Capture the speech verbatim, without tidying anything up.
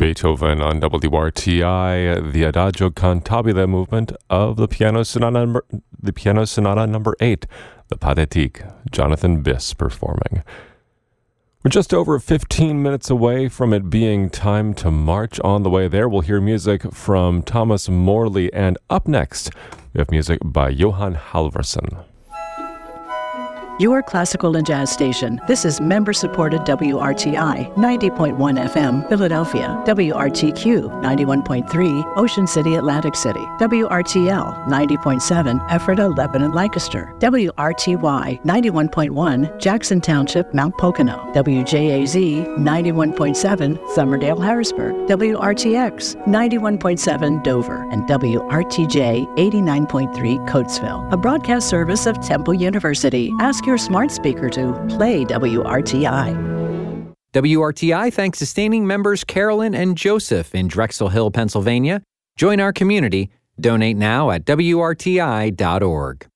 Beethoven on W R T I, the Adagio Cantabile movement of the Piano Sonata number, the Piano Sonata number eight, the Pathétique, Jonathan Biss performing. We're just over fifteen minutes away from it being time to march. On the way there, we'll hear music from Thomas Morley, and up next, we have music by Johan Halvorsen. Your classical and jazz station. This is member-supported W R T I, ninety point one F M, Philadelphia. W R T Q, ninety-one point three, Ocean City, Atlantic City. W R T L, ninety point seven, Ephrata, Lebanon, Lancaster. W R T Y, ninety-one point one, Jackson Township, Mount Pocono. W J A Z, ninety-one point seven, Somerdale, Harrisburg. W R T X, ninety-one point seven, Dover. And W R T J, eighty-nine point three, Coatesville. A broadcast service of Temple University. Ask your smart speaker to play W R T I. W R T I thanks sustaining members Carolyn and Joseph in Drexel Hill, Pennsylvania. Join our community. Donate now at W R T I dot org.